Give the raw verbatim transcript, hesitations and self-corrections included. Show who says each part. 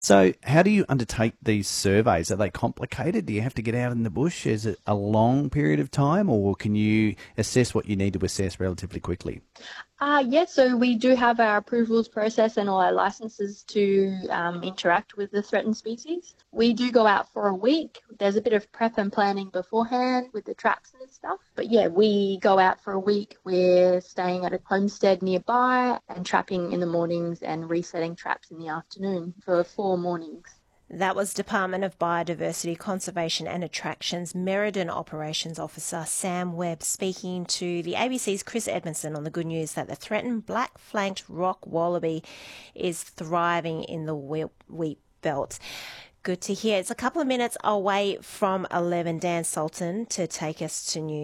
Speaker 1: So, how do you undertake these surveys? Are they complicated? Do you have to get out in the bush? Is it a long period of time, or can you assess what you need to assess relatively quickly?
Speaker 2: Uh, yes, so we do have our approvals process and all our licenses to um, interact with the threatened species. We do go out for a week. There's a bit of prep and planning beforehand with the traps and stuff. But yeah, we go out for a week. We're staying at a homestead nearby and trapping in the mornings and resetting traps in the afternoon for four mornings.
Speaker 3: That was Department of Biodiversity, Conservation and Attractions Merredin Operations Officer Sam Webb speaking to the A B C's Chris Edmondson on the good news that the threatened black-flanked rock wallaby is thriving in the wheat belt. Good to hear. It's a couple of minutes away from eleven. Dan Sultan to take us to news.